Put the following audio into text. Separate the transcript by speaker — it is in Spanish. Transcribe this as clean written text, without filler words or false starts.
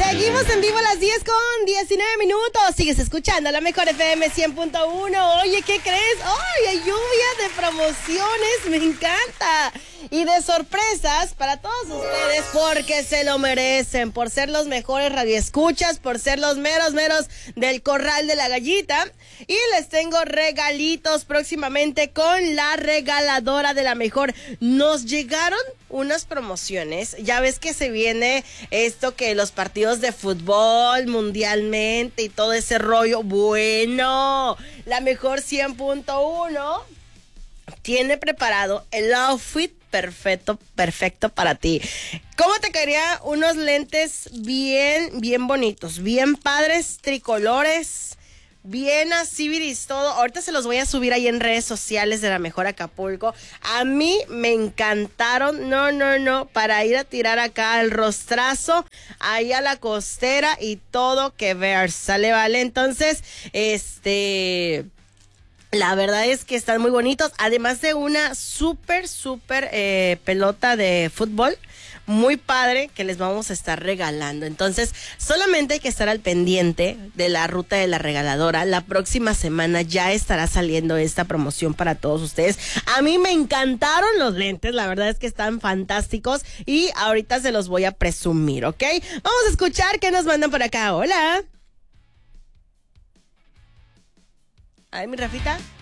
Speaker 1: Seguimos en vivo a las 10:19. Sigues escuchando la mejor FM 100.1. Oye, ¿qué crees? ¡Ay, hay lluvia de promociones! ¡Me encanta! Y de sorpresas para todos ustedes, porque se lo merecen, por ser los mejores radioescuchas, por ser los meros del corral de la gallita. Y les tengo regalitos próximamente con la regaladora de la mejor. Nos llegaron unas promociones. Ya ves que se viene esto, que los partidos de fútbol mundialmente y todo ese rollo. Bueno, la mejor 100.1 tiene preparado el outfit perfecto para ti. ¿Cómo te quedaría unos lentes bien bonitos, bien padres, tricolores, bien así, viris, todo? Ahorita se los voy a subir ahí en redes sociales de la mejor Acapulco. A mí me encantaron, no, para ir a tirar acá el rostrazo, ahí a la costera y todo que ver, ¿sale? Vale, entonces, la verdad es que están muy bonitos, además de una súper pelota de fútbol muy padre que les vamos a estar regalando. Entonces, solamente hay que estar al pendiente de la ruta de la regaladora. La próxima semana ya estará saliendo esta promoción para todos ustedes. A mí me encantaron los lentes, la verdad es que están fantásticos y ahorita se los voy a presumir, ¿ok? Vamos a escuchar qué nos mandan por acá. Hola. A ver, mi Rafita.